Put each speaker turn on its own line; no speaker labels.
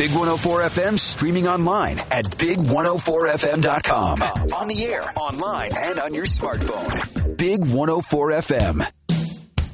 Big 104 FM streaming online at big104fm.com. On the air, online, and on your smartphone. Big 104 FM.